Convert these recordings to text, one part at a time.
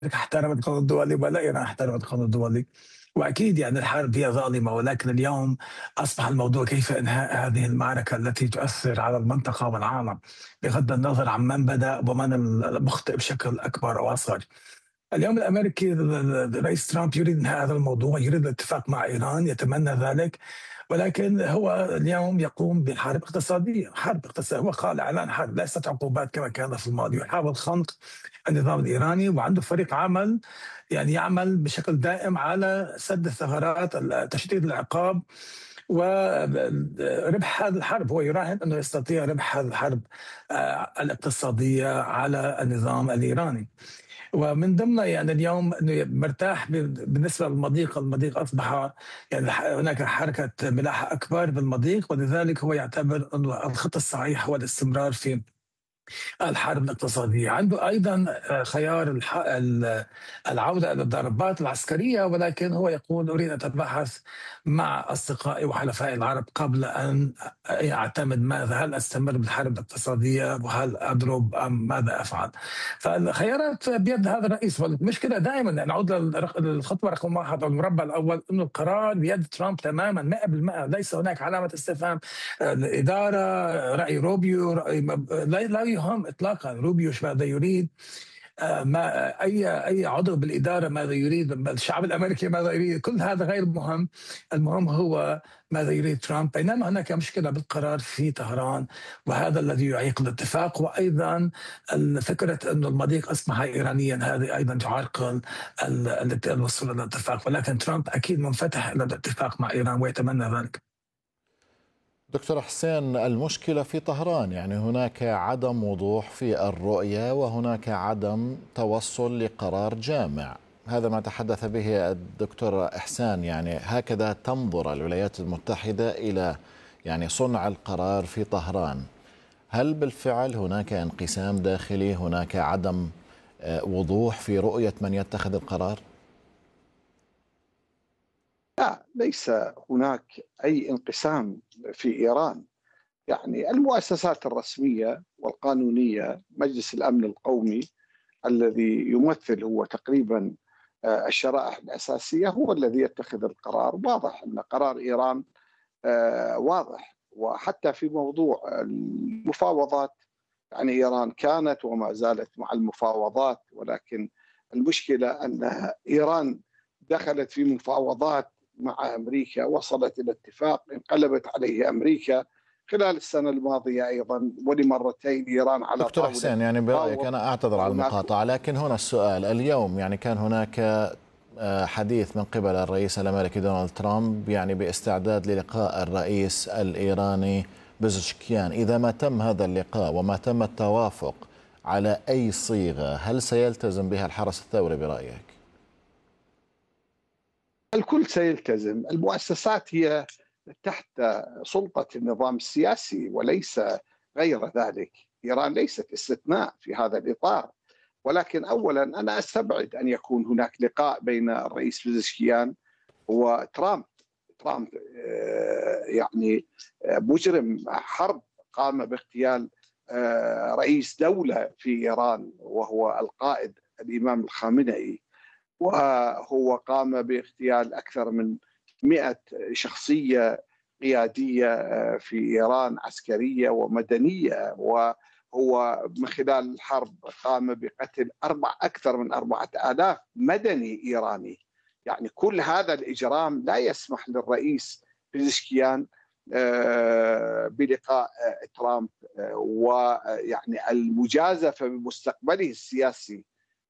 احترمت القانون الدولي ولا إيران احترمت القانون الدولي. وأكيد يعني الحرب هي ظالمة، ولكن اليوم أصبح الموضوع كيف إنهاء هذه المعركة التي تؤثر على المنطقة والعالم، بغض النظر عن من بدأ ومن المخطئ بشكل أكبر أو أصغر. اليوم الامريكي الرئيس ترامب يريد انهاء هذا الموضوع، يريد الاتفاق مع ايران، يتمنى ذلك، ولكن هو اليوم يقوم بحرب اقتصاديه، حرب اقتصاديه. هو قال اعلان حرب، ليست عقوبات كما كان في الماضي. يحاول خنق النظام الايراني، وعنده فريق عمل يعني يعمل بشكل دائم على سد الثغرات، تشديد العقاب، وربح هذه الحرب. هو يراهن انه يستطيع ربح هذه الحرب الاقتصاديه على النظام الايراني. ومن ضمن يعني اليوم انه مرتاح بالنسبه للمضيق. المضيق اصبح يعني هناك حركه ملاحه اكبر بالمضيق، ولذلك هو يعتبر انه الخط الصحيح هو الاستمرار في الحرب الاقتصادية. عنده أيضا خيار العودة إلى الضربات العسكرية، ولكن هو يقول أريد أن أتباحث مع أصدقائي وحلفائي العرب قبل أن أعتمد ماذا، هل أستمر بالحرب الاقتصادية وهل أضرب أم ماذا أفعل. فالخيارات بيد هذا الرئيس، والمشكلة دائما نعود للخطوة رقم واحد أو المربع الأول، أنه القرار بيد ترامب تماما 100%. ليس هناك علامة استفهام. الإدارة، رأي روبيو، لا يهم إطلاقا روبيو ماذا يريد، ما أي عضو بالإدارة ماذا يريد، الشعب الأمريكي ماذا يريد، كل هذا غير مهم. المهم هو ماذا يريد ترامب. بينما هناك مشكلة بالقرار في طهران، وهذا الذي يعيق الاتفاق. وأيضا فكرة أن المضيق أصبح إيرانيا، هذه أيضا تعرقل الوصول إلى الاتفاق. ولكن ترامب أكيد منفتح إلى الاتفاق مع إيران ويتمنى ذلك. دكتور حسين، المشكلة في طهران، يعني هناك عدم وضوح في الرؤية وهناك عدم توصل لقرار جامع. هذا ما تحدث به الدكتور إحسان. يعني هكذا تنظر الولايات المتحدة إلى يعني صنع القرار في طهران. هل بالفعل هناك انقسام داخلي، هناك عدم وضوح في رؤية من يتخذ القرار؟ لا، ليس هناك أي انقسام في إيران. يعني المؤسسات الرسمية والقانونية، مجلس الأمن القومي الذي يمثل هو تقريبا الشرائح الأساسية، هو الذي يتخذ القرار. واضح أن قرار إيران واضح. وحتى في موضوع المفاوضات، يعني إيران كانت وما زالت مع المفاوضات، ولكن المشكلة أن إيران دخلت في مفاوضات مع أمريكا، وصلت إلى اتفاق انقلبت عليه أمريكا خلال السنة الماضية أيضا، ولمرتين إيران على دكتور طاولة حسين، يعني برأيك، تفاوض. أنا أعتذر على وهناك المقاطعة، لكن هنا السؤال: اليوم يعني كان هناك حديث من قبل الرئيس الأمريكي دونالد ترامب يعني باستعداد للقاء الرئيس الإيراني بزشكيان. إذا ما تم هذا اللقاء وما تم التوافق على أي صيغة، هل سيلتزم بها الحرس الثوري برأيك؟ الكل سيلتزم. المؤسسات هي تحت سلطة النظام السياسي وليس غير ذلك. إيران ليست استثناء في هذا الإطار. ولكن أولا أنا أستبعد أن يكون هناك لقاء بين الرئيس بزشكيان وترامب. ترامب يعني مجرم حرب قام باغتيال رئيس دولة في إيران وهو القائد الإمام الخامنئي، وهو قام باغتيال أكثر من 100 شخصية قيادية في إيران، عسكرية ومدنية. وهو من خلال الحرب قام بقتل أكثر من 4000 مدني إيراني. يعني كل هذا الإجرام لا يسمح للرئيس بزشكيان بلقاء ترامب، ويعني المجازفة بمستقبله السياسي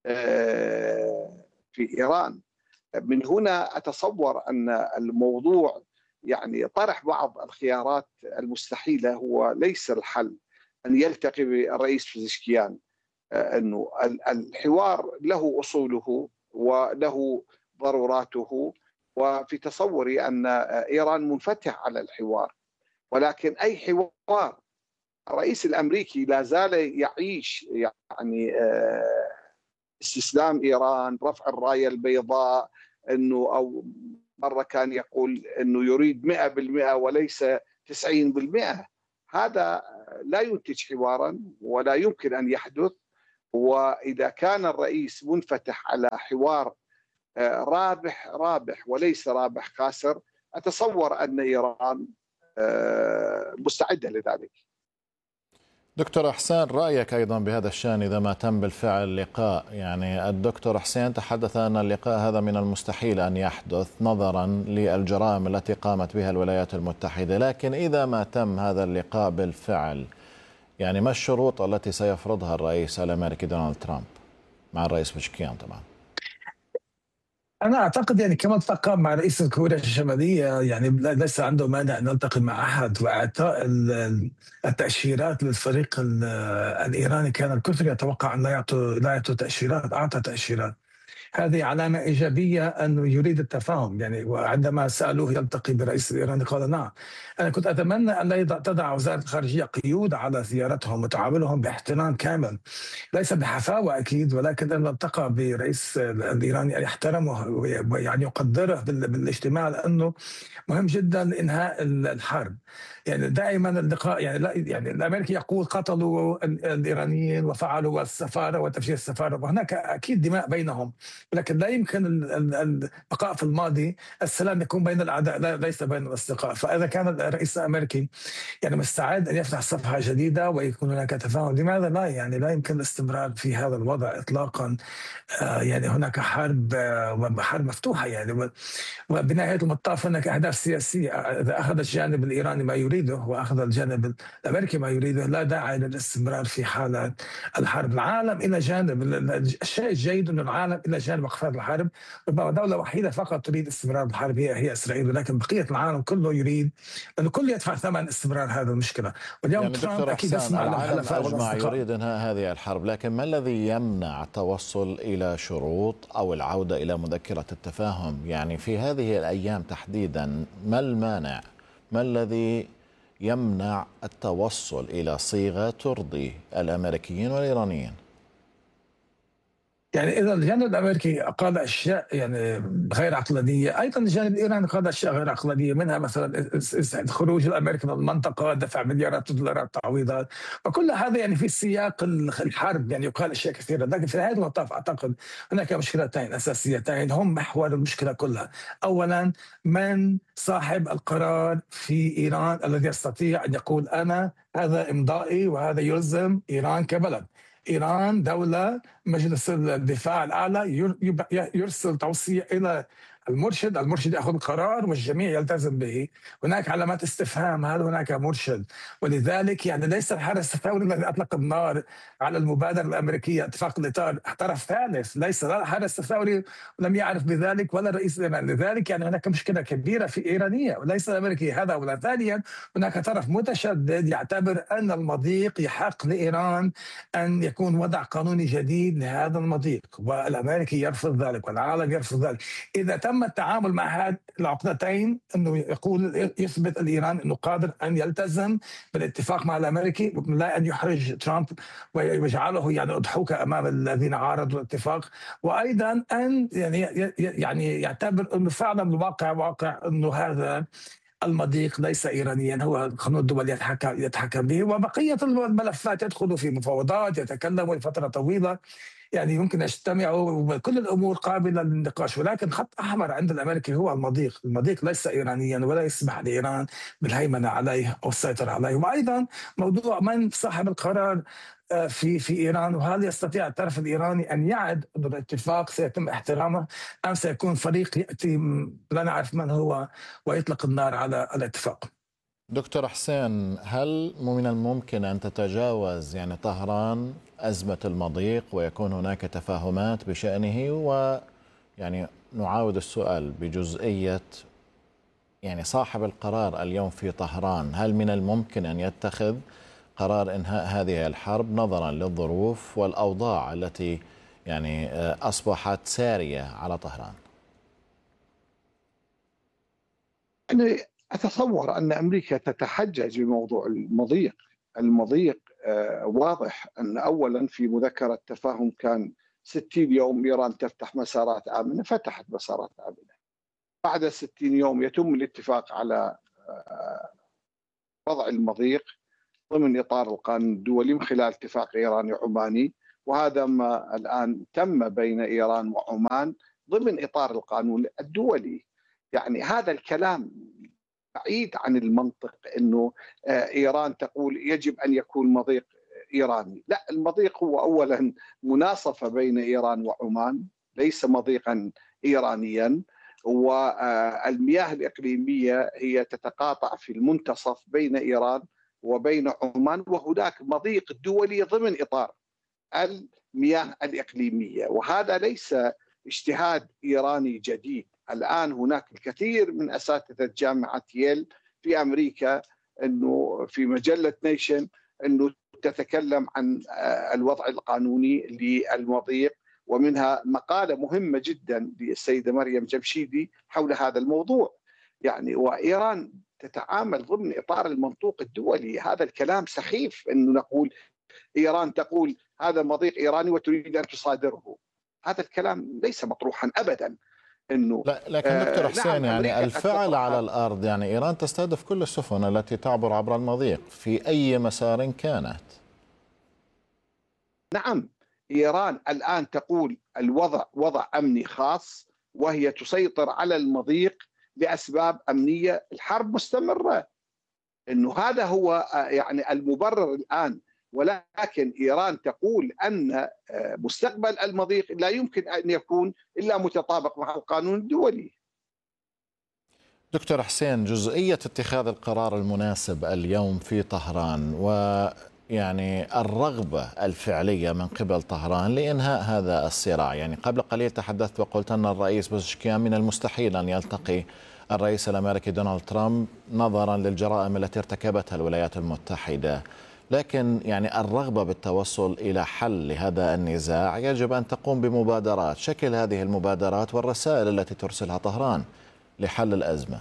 في إيران. من هنا أتصور أن الموضوع يعني طرح بعض الخيارات المستحيلة هو ليس الحل. أن يلتقي بالرئيس بزشكيان، أنه الحوار له أصوله وله ضروراته، وفي تصوري أن إيران منفتح على الحوار. ولكن أي حوار، الرئيس الأمريكي لا زال يعيش يعني استسلام إيران، رفع الراية البيضاء، أنه أو مرة كان يقول أنه يريد 100% وليس 90%. هذا لا ينتج حوارا ولا يمكن أن يحدث. وإذا كان الرئيس منفتح على حوار رابح رابح وليس رابح خاسر، أتصور أن إيران مستعدة لذلك. دكتور حسين، رأيك أيضا بهذا الشأن إذا ما تم بالفعل لقاء؟ يعني الدكتور حسين تحدث أن اللقاء هذا من المستحيل أن يحدث نظرا للجرائم التي قامت بها الولايات المتحدة، لكن إذا ما تم هذا اللقاء بالفعل، يعني ما الشروط التي سيفرضها الرئيس الأمريكي دونالد ترامب مع الرئيس بشكيان طبعا؟ أنا أعتقد يعني كما التقى مع رئيس كوريا الشمالية، يعني ليس عنده مانع أن نلتقي مع أحد، وإعطاء التأشيرات للفريق الإيراني. كان الكل يتوقع أن لا يعطوا تأشيرات، أعطى تأشيرات. هذه علامة إيجابية أنه يريد التفاهم. يعني وعندما سألوه يلتقي برئيس الإيراني قال نعم. أنا كنت أتمنى أن لا تضع وزارة الخارجية قيود على زيارتهم وتعاملهم باحترام كامل، ليس بحفاوة أكيد، ولكن أن التقى برئيس الإيراني يحترمه ويعني يقدره بالاجتماع، لأنه مهم جدا لإنهاء الحرب. يعني دائما اللقاء، يعني لا، يعني الامريكي يقول قتلوا الايرانيين وفعلوا السفاره وتفجير السفاره، وهناك اكيد دماء بينهم، لكن لا يمكن البقاء في الماضي. السلام يكون بين الاعداء ليس بين الاصدقاء. فاذا كان الرئيس الامريكي يعني مستعد ان يفتح صفحه جديده ويكون هناك تفاهم، لماذا لا؟ يعني لا يمكن الاستمرار في هذا الوضع اطلاقا. يعني هناك حرب مفتوحه يعني. وبنهاية المطاف هناك أهداف سياسية. إذا أخذ الجانب الإيراني ما يريده وأخذ الجانب الأمريكي ما يريده، لا داعي للاستمرار في حالة الحرب. العالم إلى جانب، الشيء الجيد أن العالم إلى جانب وقف الحرب. ربما دولة وحيدة فقط تريد استمرار الحرب، هي إسرائيل، ولكن بقية العالم كله يريد، لأن الكل يدفع ثمن استمرار هذه المشكلة. واليوم يعني ترامب دكتور أكيد حسان، يسمع العالم للحلفاء أجمع والأصدقاء. يريد إنهاء هذه الحرب، لكن ما الذي يمنع التوصل إلى شروط أو العودة إلى مذكرة التفاهم؟ يعني في هذه الأيام تحديدا ما المانع؟ ما الذي يمنع التوصل إلى صيغة ترضي الأمريكيين والإيرانيين؟ يعني اذا الجانب الامريكي قال اشياء يعني غير عقلانيه، ايضا الجانب الايراني قال اشياء غير عقلانيه، منها مثلا خروج الامريكي من المنطقه، دفع مليارات الدولارات تعويضات، وكل هذا يعني في سياق الحرب. يعني يقال اشياء كثيره، لكن في نهايه المطاف اعتقد هناك مشكلتين اساسيتين هم محور المشكله كلها. اولا، من صاحب القرار في ايران الذي يستطيع ان يقول انا هذا امضائي وهذا يلزم ايران كبلد؟ إيران دولة، مجلس الدفاع الأعلى يرسل توصية إلى المرشد يأخذ القرار والجميع يلتزم به. هناك علامات استفهام، هل هناك مرشد؟ ولذلك يعني ليس الحرس الثوري الذي أطلق النار على المبادرة الأمريكية اتفاق الإطار طرف ثالث، ليس لا الحرس الثوري لم يعرف بذلك ولا الرئيس الإيراني. لذلك يعني هناك مشكلة كبيرة في إيرانية وليس الأمريكي، هذا أولا. ثانيا، هناك طرف متشدد يعتبر أن المضيق يحق لإيران أن يكون وضع قانوني جديد لهذا المضيق، والأمريكي يرفض ذلك والعالم يرفض ذلك. إذا تم التعامل مع هذه العقدتين، أنه يثبت الإيران أنه قادر أن يلتزم بالاتفاق مع الأمريكي، لا أن يحرج ترامب ويجعله يعني أضحوكة أمام الذين عارضوا الاتفاق، وأيضا أن يعني يعتبر أنه فعلا الواقع واقع أنه هذا المضيق ليس إيرانيا، هو قانون الدول يتحكم به، وبقية الملفات يدخلوا في مفاوضات، يتكلموا لفترة طويلة، يعني يمكن يجتمعوا وكل الأمور قابلة للنقاش. ولكن خط أحمر عند الأمريكي هو المضيق ليس إيرانيا ولا يسمح لإيران بالهيمنة عليه أو السيطرة عليه. وأيضا موضوع من صاحب القرار في ايران، وهل يستطيع الطرف الايراني ان يعد ان الاتفاق سيتم احترامه، ام سيكون فريق ياتي لا نعرف من هو ويطلق النار على الاتفاق. دكتور حسين، هل من الممكن أن تتجاوز يعني طهران أزمة المضيق ويكون هناك تفاهمات بشأنه؟ ويعني نعاود السؤال بجزئية يعني صاحب القرار اليوم في طهران، هل من الممكن أن يتخذ قرار إنهاء هذه الحرب نظرا للظروف والأوضاع التي يعني أصبحت سارية على طهران؟ أنا أتصور أن أمريكا تتحجج بموضوع المضيق واضح أن أولا في مذكرة تفاهم كان 60 يوم إيران تفتح مسارات آمنة، فتحت مسارات آمنة. بعد 60 يوم يتم الاتفاق على وضع المضيق ضمن إطار القانون الدولي من خلال اتفاق إيراني عماني، وهذا ما الآن تم بين إيران وعمان ضمن إطار القانون الدولي. يعني هذا الكلام بعيد عن المنطق، أنه إيران تقول يجب أن يكون مضيق إيراني. لا، المضيق هو أولا مناصفة بين إيران وعمان، ليس مضيقا إيرانيا، والمياه الإقليمية هي تتقاطع في المنتصف بين إيران وبين عمان، وهناك مضيق دولي ضمن إطار المياه الإقليمية، وهذا ليس اجتهاد إيراني جديد. الآن هناك الكثير من أساتذة جامعة ييل في أمريكا أنه في مجلة نيشن أنه تتكلم عن الوضع القانوني للمضيق، ومنها مقالة مهمة جدا للسيدة مريم جمشيدي حول هذا الموضوع. يعني وإيران تتعامل ضمن إطار المنطوق الدولي. هذا الكلام سخيف أنه نقول إيران تقول هذا مضيق إيراني وتريد أن تصادره. هذا الكلام ليس مطروحا أبدا. إنه لا، لكن دكتور حسين، نعم، يعني الفعل على الأرض، يعني إيران تستهدف كل السفن التي تعبر عبر المضيق في أي مسار كانت. نعم، إيران الآن تقول الوضع وضع أمني خاص، وهي تسيطر على المضيق لأسباب أمنية. الحرب مستمرة، إنه هذا هو يعني المبرر الآن. ولكن إيران تقول أن مستقبل المضيق لا يمكن أن يكون إلا متطابق مع القانون الدولي. دكتور حسين، جزئية اتخاذ القرار المناسب اليوم في طهران، ويعني الرغبة الفعلية من قبل طهران لإنهاء هذا الصراع. يعني قبل قليل تحدثت وقلت أن الرئيس بوزشكيان من المستحيل أن يلتقي الرئيس الأمريكي دونالد ترامب نظرا للجرائم التي ارتكبتها الولايات المتحدة، لكن يعني الرغبة بالتوصل إلى حل لهذا النزاع يجب أن تقوم بمبادرات. شكل هذه المبادرات والرسائل التي ترسلها طهران لحل الأزمة.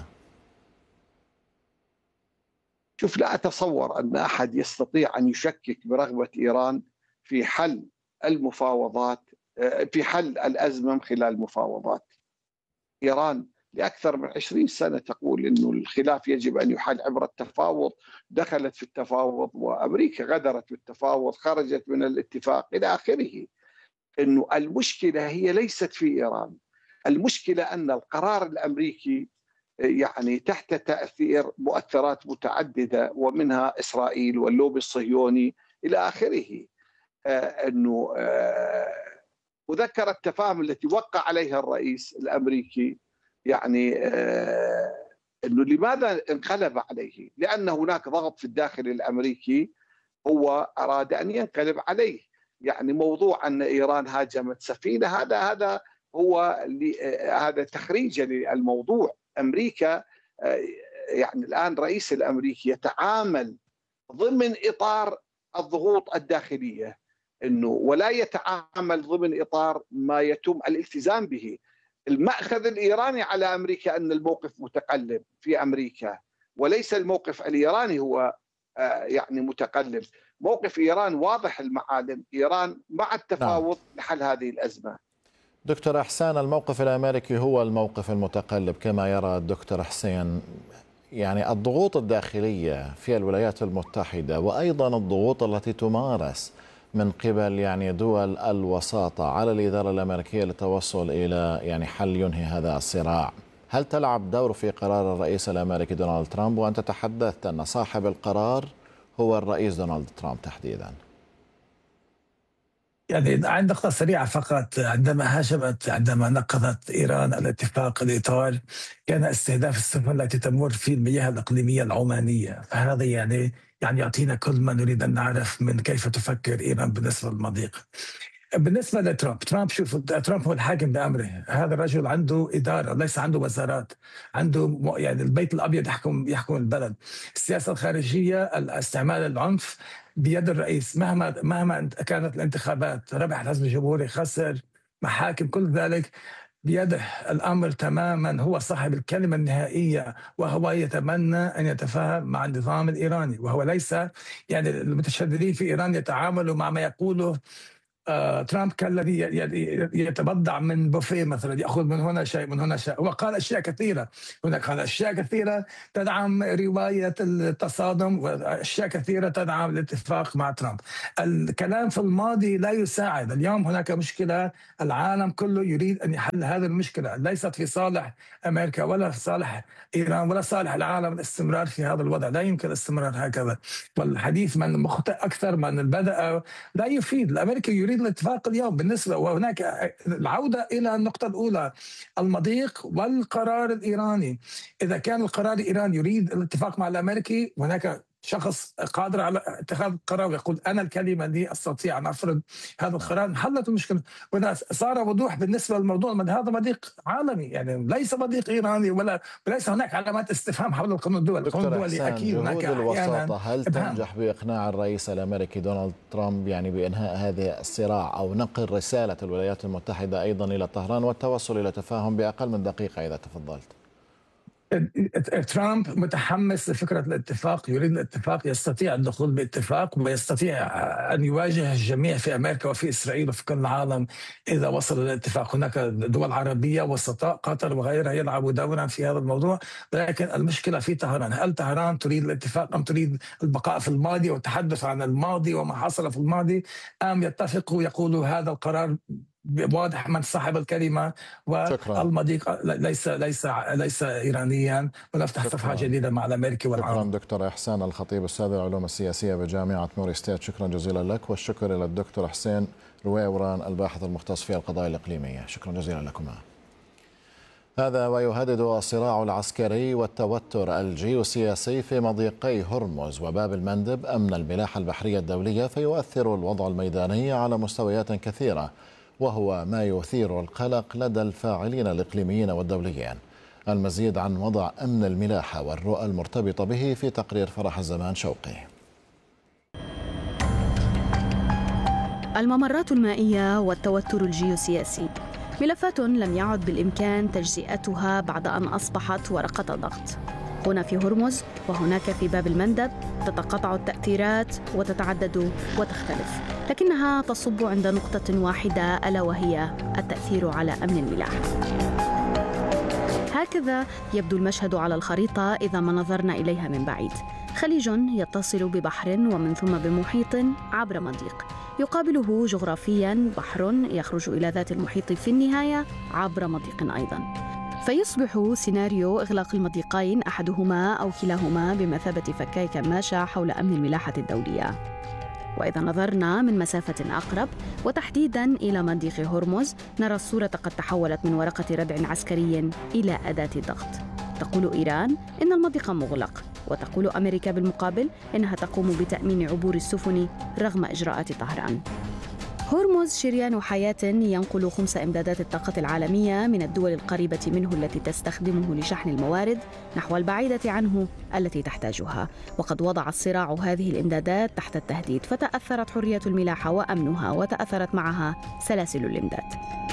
شوف، لا أتصور أن أحد يستطيع أن يشكك برغبة إيران في حل المفاوضات، في حل الأزمة من خلال المفاوضات. إيران لأكثر من 20 سنة تقول أنه الخلاف يجب أن يحل عبر التفاوض، دخلت في التفاوض وأمريكا غدرت بالتفاوض، خرجت من الاتفاق إلى آخره. أنه المشكلة هي ليست في إيران، المشكلة أن القرار الأمريكي يعني تحت تأثير مؤثرات متعددة، ومنها إسرائيل واللوبي الصهيوني إلى آخره. أنه مذكرة التفاهم التي وقع عليها الرئيس الأمريكي، يعني أنه لماذا انقلب عليه؟ لأن هناك ضغط في الداخل الأمريكي، هو أراد أن ينقلب عليه. يعني موضوع أن إيران هاجمت سفينة، هذا هو هذا تخريج للموضوع. أمريكا يعني الآن الرئيس الأمريكي يتعامل ضمن إطار الضغوط الداخلية، إنه ولا يتعامل ضمن إطار ما يتم الالتزام به. المأخذ الإيراني على أمريكا أن الموقف متقلب في أمريكا، وليس الموقف الإيراني هو يعني متقلب. موقف إيران واضح المعالم، إيران مع التفاوض لحل هذه الأزمة. دكتور إحسان، الموقف الأمريكي هو الموقف المتقلب كما يرى الدكتور حسين. يعني الضغوط الداخلية في الولايات المتحدة، وأيضا الضغوط التي تمارس من قبل يعني دول الوساطة على الإدارة الأمريكية للتوصل إلى يعني حل ينهي هذا الصراع، هل تلعب دور في قرار الرئيس الأمريكي دونالد ترامب؟ وأنت تحدثت أن صاحب القرار هو الرئيس دونالد ترامب تحديدا. يعني عند نقطة سريعة فقط، عندما نقضت إيران الاتفاق الإطار كان استهداف السفن التي تمر في المياه الإقليمية العمانية، فهذا يعني يعطينا كل ما نريد أن نعرف من كيف تفكر إيران بالنسبة للمضيق. بالنسبة لترامب، شوف، ترامب هو الحاكم بأمره. هذا الرجل عنده إدارة، ليس عنده وزارات، عنده يعني البيت الأبيض يحكم البلد. السياسة الخارجية، استعمال العنف بيد الرئيس، مهما كانت الانتخابات، ربح الحزب الجمهوري، خسر، محاكم، كل ذلك بيده الأمر تماما. هو صاحب الكلمة النهائية، وهو يتمنى أن يتفاهم مع النظام الإيراني، وهو ليس يعني المتشددين في إيران يتعاملوا مع ما يقوله ترامب كالذي يتبضع من بوفيه مثلا، يأخذ من هنا شيء من هنا شيء. وقال أشياء كثيرة، هناك قال أشياء كثيرة تدعم رواية التصادم، وأشياء كثيرة تدعم الاتفاق مع ترامب. الكلام في الماضي لا يساعد. اليوم هناك مشكلة، العالم كله يريد أن يحل هذه المشكلة، ليست في صالح أمريكا ولا في صالح إيران ولا صالح العالم الاستمرار في هذا الوضع. لا يمكن الاستمرار هكذا، والحديث من مخطئ أكثر من بدأ لا يفيد. الأمريكي يريد الاتفاق اليوم بالنسبة، وهناك العودة إلى النقطة الأولى، المضيق والقرار الإيراني. إذا كان القرار الإيراني يريد الاتفاق مع الأمريكي، وهناك شخص قادر على اتخاذ القرار ويقول أنا الكلمة دي أستطيع أن أفرض هذا القرار، انحلت المشكلة. وإذا صار وضوح بالنسبة للموضوع، من هذا مضيق عالمي، يعني ليس مضيق إيراني وليس هناك علامات استفهام حول القانون الدولي. القانون الدولي أكيد هناك الوساطة هل تنجح بإقناع الرئيس الأمريكي دونالد ترامب يعني بإنهاء هذا الصراع أو نقل رسالة الولايات المتحدة أيضا إلى طهران والتوصل إلى تفاهم بأقل من دقيقة إذا تفضلت؟ ترامب متحمس لفكرة الاتفاق، يريد الاتفاق، يستطيع الدخول باتفاق، ويستطيع أن يواجه الجميع في أمريكا وفي إسرائيل وفي كل العالم إذا وصل للاتفاق. هناك دول عربية وسطاء، قطر وغيرها يلعبوا دورا في هذا الموضوع، لكن المشكلة في طهران. هل طهران تريد الاتفاق أم تريد البقاء في الماضي والتحدث عن الماضي وما حصل في الماضي، أم يتفقوا يقولوا هذا القرار واضح من صاحب الكلمة والمضيق ليس إيرانيا، ونفتح صفحة جديدة مع الأمريكي والعرب. شكرا دكتور إحسان الخطيب، أستاذ العلوم السياسية بجامعة موري ستيت، شكرا جزيلا لك. والشكر إلى الدكتور حسين رويوران الباحث المختص في القضايا الإقليمية، شكرا جزيلا لكما. هذا ويهدد الصراع العسكري والتوتر الجيوسياسي في مضيقي هرمز وباب المندب أمن الملاحة البحرية الدولية، فيؤثر الوضع الميداني على مستويات كثيرة، وهو ما يثير القلق لدى الفاعلين الإقليميين والدوليين. المزيد عن وضع أمن الملاحة والرؤى المرتبطة به في تقرير فرح الزمان شوقي. الممرات المائية والتوتر الجيوسياسي ملفات لم يعد بالإمكان تجزئتها بعد أن أصبحت ورقة ضغط. هنا في هرمز وهناك في باب المندب تتقاطع التأثيرات وتتعدد وتختلف، لكنها تصب عند نقطة واحدة، ألا وهي التأثير على أمن الملاحة. هكذا يبدو المشهد على الخريطة إذا ما نظرنا إليها من بعيد. خليج يتصل ببحر ومن ثم بمحيط عبر مضيق، يقابله جغرافياً بحر يخرج إلى ذات المحيط في النهاية عبر مضيق أيضاً. فيصبح سيناريو إغلاق المضيقين أحدهما أو كلاهما بمثابة فكاي كماشة حول أمن الملاحة الدولية. وإذا نظرنا من مسافة أقرب وتحديداً إلى مضيق هرمز، نرى الصورة قد تحولت من ورقة ردع عسكري إلى أداة ضغط. تقول إيران إن المضيق مغلق، وتقول أمريكا بالمقابل إنها تقوم بتأمين عبور السفن رغم إجراءات طهران. هرمز شريان حياة ينقل خمس إمدادات الطاقة العالمية من الدول القريبة منه التي تستخدمه لشحن الموارد نحو البعيدة عنه التي تحتاجها، وقد وضع الصراع هذه الإمدادات تحت التهديد، فتأثرت حرية الملاحة وأمنها، وتأثرت معها سلاسل الإمداد.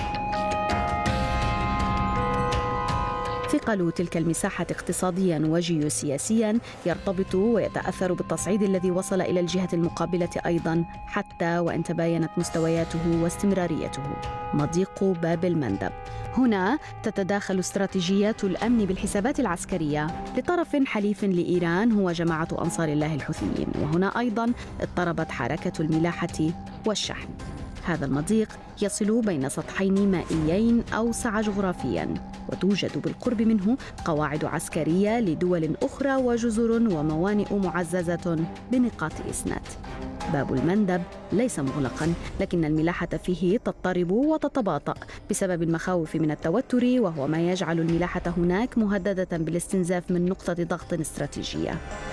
ثقل تلك المساحة اقتصادياً وجيوسياسياً يرتبط ويتأثر بالتصعيد الذي وصل إلى الجهة المقابلة أيضاً، حتى وإن تباينت مستوياته واستمراريته. مضيق باب المندب. هنا تتداخل استراتيجيات الأمن بالحسابات العسكرية لطرف حليف لإيران هو جماعة أنصار الله الحوثيين، وهنا أيضاً اضطربت حركة الملاحة والشحن. هذا المضيق يصل بين سطحين مائيين أوسع جغرافياً، وتوجد بالقرب منه قواعد عسكرية لدول أخرى وجزر وموانئ معززة بنقاط إسناد. باب المندب ليس مغلقاً، لكن الملاحة فيه تضطرب وتتباطأ بسبب المخاوف من التوتر، وهو ما يجعل الملاحة هناك مهددة بالاستنزاف من نقطة ضغط استراتيجية.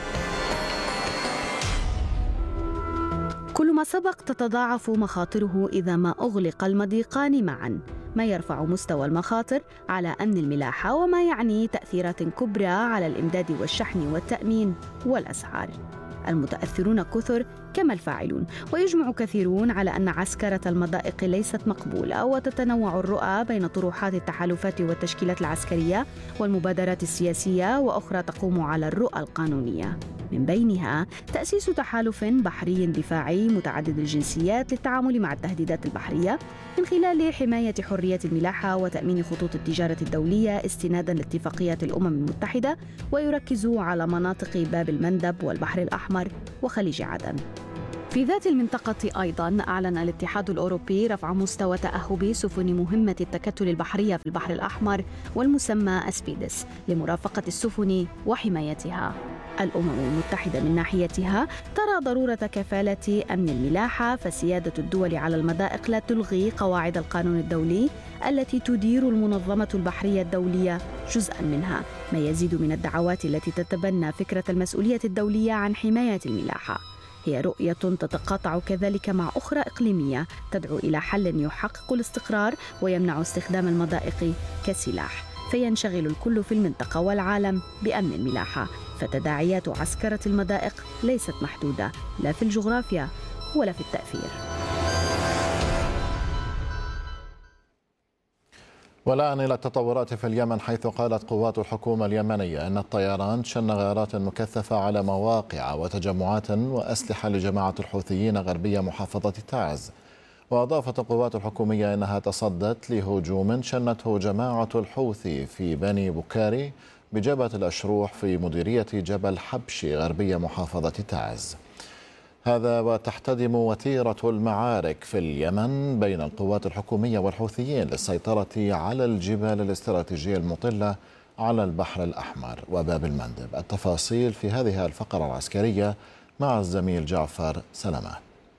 كل ما سبق تتضاعف مخاطره إذا ما أغلق المضيقان معاً، ما يرفع مستوى المخاطر على أمن الملاحة، وما يعني تأثيرات كبرى على الإمداد والشحن والتأمين والأسعار. المتأثرون كثر كما الفاعلون. ويجمع كثيرون على أن عسكرة المضائق ليست مقبولة، وتتنوع الرؤى بين طروحات التحالفات والتشكيلات العسكرية والمبادرات السياسية، وأخرى تقوم على الرؤى القانونية، من بينها تأسيس تحالف بحري دفاعي متعدد الجنسيات للتعامل مع التهديدات البحرية من خلال حماية حرية الملاحة وتأمين خطوط التجارة الدولية استناداً لاتفاقيات الأمم المتحدة، ويركز على مناطق باب المندب والبحر الأحمر وخليج عدن. في ذات المنطقة أيضاً أعلن الاتحاد الأوروبي رفع مستوى تأهب سفن مهمة التكتل البحرية في البحر الأحمر والمسمى أسبيدس لمرافقة السفن وحمايتها. الأمم المتحدة من ناحيتها ترى ضرورة كفالة أمن الملاحة، فسيادة الدول على المضائق لا تلغي قواعد القانون الدولي التي تدير المنظمة البحرية الدولية جزءاً منها، ما يزيد من الدعوات التي تتبنى فكرة المسؤولية الدولية عن حماية الملاحة. هي رؤية تتقاطع كذلك مع أخرى إقليمية تدعو إلى حل يحقق الاستقرار ويمنع استخدام المضائق كسلاح، فينشغل الكل في المنطقة والعالم بأمن الملاحة. فتداعيات عسكرة المضائق ليست محدودة لا في الجغرافيا ولا في التأثير. والآن إلى التطورات في اليمن، حيث قالت قوات الحكومة اليمنية أن الطيران شن غارات مكثفة على مواقع وتجمعات وأسلحة لجماعة الحوثيين غربية محافظة تعز. وأضافت القوات الحكومية أنها تصدت لهجوم شنته جماعة الحوثي في بني بكاري بجبهة الأشروح في مديرية جبل حبشي غربية محافظة تعز. هذا وتحتدم وتيرة المعارك في اليمن بين القوات الحكومية والحوثيين للسيطرة على الجبال الاستراتيجية المطلة على البحر الأحمر وباب المندب. التفاصيل في هذه الفقرة العسكرية مع الزميل جعفر سلامات.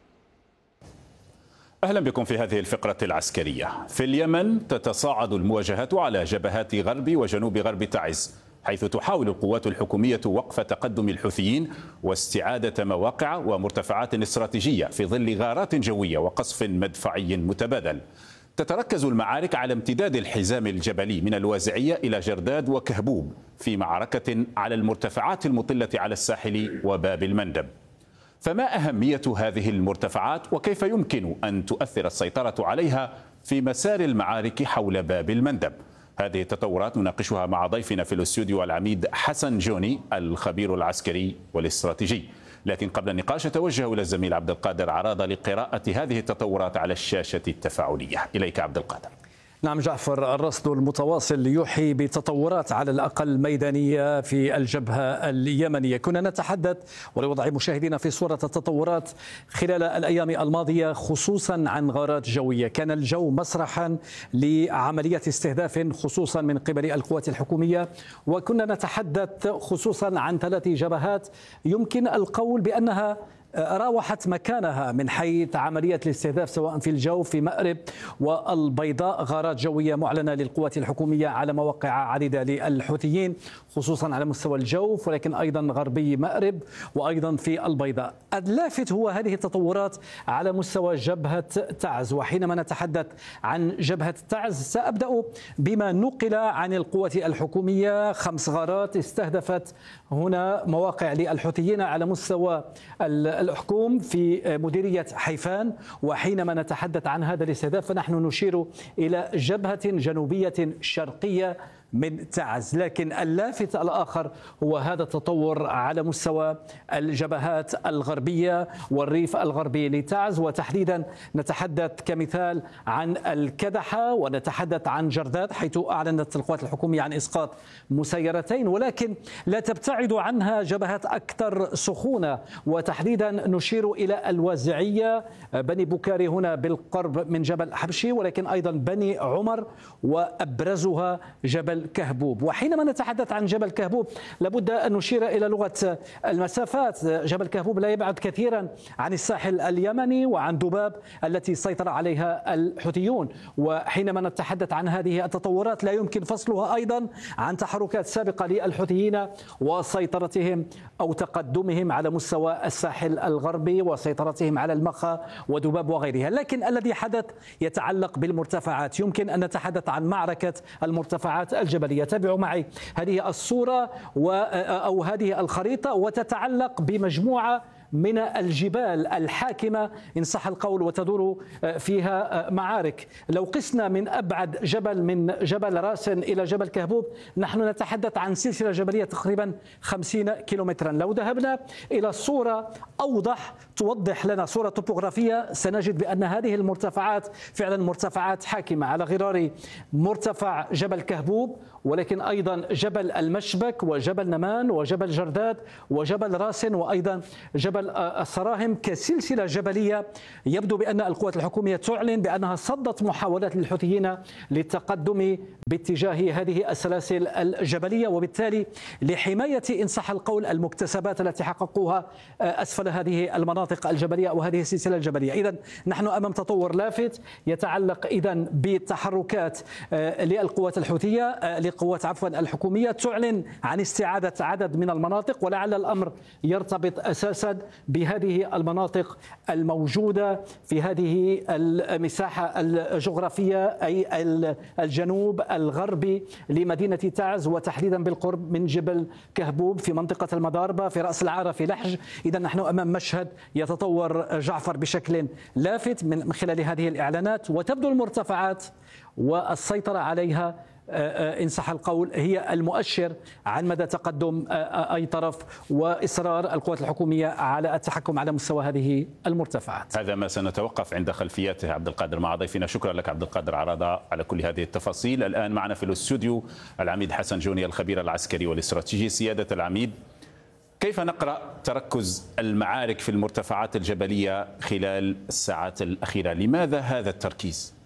أهلا بكم في هذه الفقرة العسكرية. في اليمن تتصاعد المواجهات على جبهات غرب وجنوب غرب تعز، حيث تحاول القوات الحكومية وقف تقدم الحوثيين واستعادة مواقع ومرتفعات استراتيجية في ظل غارات جوية وقصف مدفعي متبادل. تتركز المعارك على امتداد الحزام الجبلي من الوازعية إلى جرداد وكهبوب، في معركة على المرتفعات المطلة على الساحل وباب المندب. فما أهمية هذه المرتفعات وكيف يمكن أن تؤثر السيطرة عليها في مسار المعارك حول باب المندب؟ هذه التطورات نناقشها مع ضيفنا في الاستوديو العميد حسن جوني الخبير العسكري والاستراتيجي. لكن قبل النقاش أتوجه إلى الزميل عبد القادر عراضة لقراءة هذه التطورات على الشاشة التفاعلية. إليك عبد القادر. نعم جعفر، الرصد المتواصل يوحي بتطورات على الأقل ميدانية في الجبهة اليمنية. كنا نتحدث ولوضع مشاهدينا في صورة التطورات خلال الأيام الماضية خصوصا عن غارات جوية. كان الجو مسرحا لعملية استهداف خصوصا من قبل القوات الحكومية، وكنا نتحدث خصوصا عن 3 جبهات يمكن القول بأنها راوحت مكانها من حيث عملية الاستهداف، سواء في الجو في مأرب والبيضاء، غارات جوية معلنة للقوات الحكومية على مواقع عديدة للحوثيين خصوصا على مستوى الجوف، ولكن أيضا غربي مأرب وأيضا في البيضاء. اللافت هو هذه التطورات على مستوى جبهة تعز. وحينما نتحدث عن جبهة تعز سأبدأ بما نقل عن القوات الحكومية. 5 غارات استهدفت هنا مواقع للحوثيين على مستوى الحكوم في مديرية حيفان. وحينما نتحدث عن هذا الاستهداف فنحن نشير إلى جبهة جنوبية شرقية من تعز. لكن اللافت الآخر هو هذا التطور على مستوى الجبهات الغربية والريف الغربي لتعز، وتحديدا نتحدث كمثال عن الكدحة ونتحدث عن جرداد، حيث أعلنت القوات الحكومية عن إسقاط مسيرتين، ولكن لا تبتعد عنها جبهات أكثر سخونة، وتحديدا نشير إلى الوازعية، بني بكاري هنا بالقرب من جبل حبشي، ولكن أيضا بني عمر، وأبرزها جبل كهبوب. وحينما نتحدث عن جبل كهبوب لابد أن نشير إلى لغة المسافات. جبل كهبوب لا يبعد كثيرا عن الساحل اليمني وعن دباب التي سيطر عليها الحوثيون. وحينما نتحدث عن هذه التطورات لا يمكن فصلها أيضا عن تحركات سابقة للحوثيين وسيطرتهم أو تقدمهم على مستوى الساحل الغربي وسيطرتهم على المخا ودباب وغيرها. لكن الذي حدث يتعلق بالمرتفعات. يمكن أن نتحدث عن معركة المرتفعات الجبلية. تابعوا معي هذه الصورة أو هذه الخريطة، وتتعلق بمجموعة من الجبال الحاكمة إن صح القول وتدور فيها معارك. لو قسنا من أبعد جبل من جبل راسن إلى جبل كهبوب نحن نتحدث عن سلسلة جبلية تقريبا 50 كيلومترا. لو ذهبنا إلى صورة أوضح توضح لنا صورة توبوغرافية سنجد بأن هذه المرتفعات فعلا مرتفعات حاكمة على غرار مرتفع جبل كهبوب، ولكن أيضا جبل المشبك وجبل نمان وجبل جرداد وجبل راسن وأيضا جبل الصراهم كسلسلة جبلية. يبدو بأن القوات الحكومية تعلن بأنها صدت محاولات للحوثيين للتقدم باتجاه هذه السلاسل الجبلية، وبالتالي لحماية إن صح القول المكتسبات التي حققوها أسفل هذه المناطق الجبلية أو هذه السلسلة الجبلية. إذن نحن أمام تطور لافت يتعلق إذن بالتحركات للقوات الحوثية لقوات الحكومية تعلن عن استعادة عدد من المناطق، ولعل الأمر يرتبط أساسا بهذه المناطق الموجودة في هذه المساحة الجغرافية أي الجنوب الغربي لمدينة تعز، وتحديدا بالقرب من جبل كهبوب في منطقة المضاربة في رأس العارة في لحج. إذا نحن أمام مشهد يتطور جعفر بشكل لافت من خلال هذه الإعلانات، وتبدو المرتفعات والسيطرة عليها إن صح القول هي المؤشر عن مدى تقدم أي طرف وإصرار القوات الحكومية على التحكم على مستوى هذه المرتفعات. هذا ما سنتوقف عند خلفياته. عبد القادر مع ضيفنا، شكرا لك عبد القادر عراضة على كل هذه التفاصيل. الآن معنا في الاستوديو العميد حسن جوني الخبير العسكري والاستراتيجي. سيادة العميد، كيف نقرأ تركز المعارك في المرتفعات الجبلية خلال الساعات الأخيرة؟ لماذا هذا التركيز؟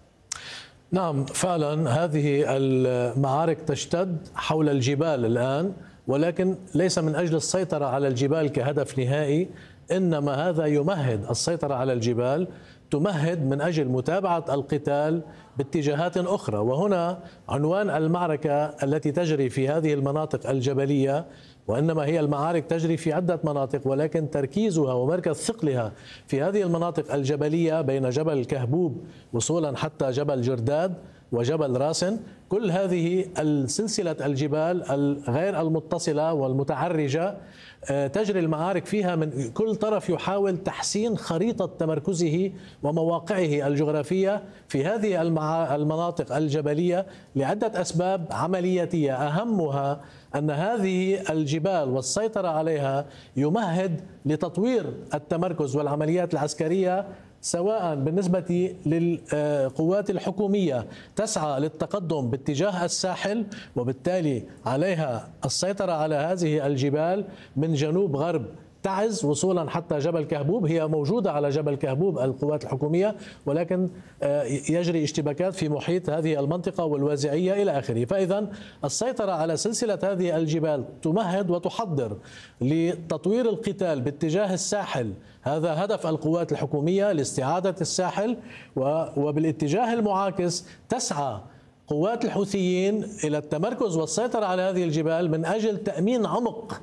نعم فعلا هذه المعارك تشتد حول الجبال الآن، ولكن ليس من أجل السيطرة على الجبال كهدف نهائي، إنما هذا يمهد السيطرة على الجبال، تمهد من أجل متابعة القتال باتجاهات أخرى. وهنا عنوان المعركة التي تجري في هذه المناطق الجبلية، وإنما هي المعارك تجري في عدة مناطق، ولكن تركيزها ومركز ثقلها في هذه المناطق الجبلية بين جبل كهبوب وصولا حتى جبل جرداد وجبل راسن. كل هذه السلسلة الجبال الغير المتصلة والمتعرجة تجري المعارك فيها، من كل طرف يحاول تحسين خريطة تمركزه ومواقعه الجغرافية في هذه المناطق الجبلية لعدة أسباب عملياتية، أهمها أن هذه الجبال والسيطرة عليها يمهد لتطوير التمركز والعمليات العسكرية، سواء بالنسبة للقوات الحكومية تسعى للتقدم باتجاه الساحل، وبالتالي عليها السيطرة على هذه الجبال من جنوب غرب تعز وصولا حتى جبل كهبوب. هي موجودة على جبل كهبوب القوات الحكومية، ولكن يجري اشتباكات في محيط هذه المنطقة والوازعية إلى آخره. فإذا السيطرة على سلسلة هذه الجبال تمهد وتحضر لتطوير القتال باتجاه الساحل. هذا هدف القوات الحكومية لاستعادة الساحل، وبالاتجاه المعاكس تسعى قوات الحوثيين إلى التمركز والسيطرة على هذه الجبال من أجل تأمين عمق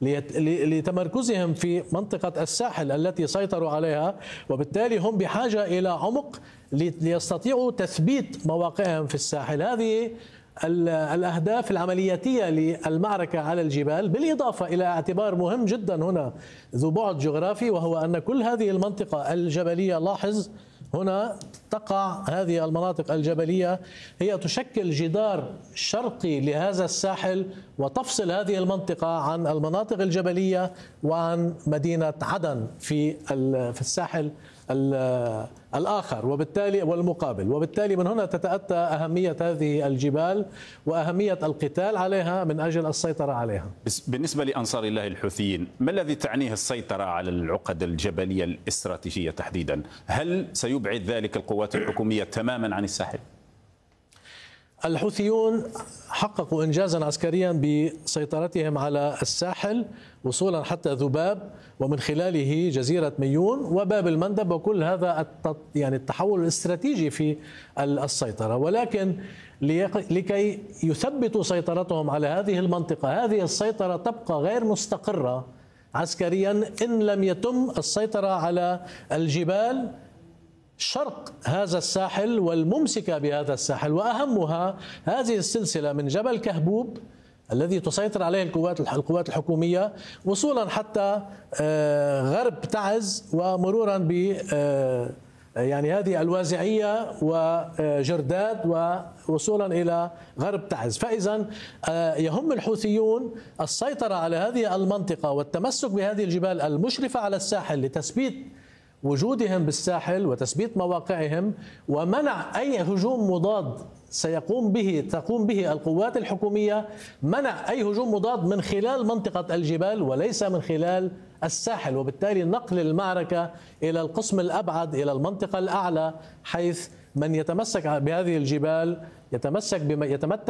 لتمركزهم في منطقة الساحل التي سيطروا عليها، وبالتالي هم بحاجة إلى عمق ليستطيعوا تثبيت مواقعهم في الساحل. هذه الأهداف العملياتية للمعركة على الجبال، بالإضافة إلى اعتبار مهم جدا هنا ذو بعد جغرافي، وهو أن كل هذه المنطقة الجبلية، لاحظ هنا تقع هذه المناطق الجبلية هي تشكل جدار شرقي لهذا الساحل، وتفصل هذه المنطقة عن المناطق الجبلية وعن مدينة عدن في الساحل الآخر والمقابل. وبالتالي من هنا تتأتى أهمية هذه الجبال وأهمية القتال عليها من أجل السيطرة عليها. بالنسبة لأنصار الله الحوثيين، ما الذي تعنيه السيطرة على العقد الجبلية الاستراتيجية تحديدا؟ هل سيبعد ذلك القوات الحكومية تماما عن الساحل؟ الحوثيون حققوا إنجازا عسكريا بسيطرتهم على الساحل وصولا حتى ذباب، ومن خلاله جزيرة ميون وباب المندب، وكل هذا يعني التحول الاستراتيجي في السيطرة. ولكن لكي يثبتوا سيطرتهم على هذه المنطقة، هذه السيطرة تبقى غير مستقرة عسكريا إن لم يتم السيطرة على الجبال شرق هذا الساحل والممسكة بهذا الساحل، وأهمها هذه السلسلة من جبل كهبوب الذي تسيطر عليه القوات الحكومية، وصولا حتى غرب تعز ومرورا ب يعني هذه الوازعية وجرداد ووصولا إلى غرب تعز. فإذا يهم الحوثيون السيطرة على هذه المنطقة والتمسك بهذه الجبال المشرفة على الساحل لتثبيت وجودهم بالساحل وتثبيت مواقعهم، ومنع أي هجوم مضاد تقوم به القوات الحكومية، منع أي هجوم مضاد من خلال منطقة الجبال وليس من خلال الساحل، وبالتالي نقل المعركة إلى القسم الأبعد، إلى المنطقة الأعلى، حيث من يتمسك بهذه الجبال يتمتع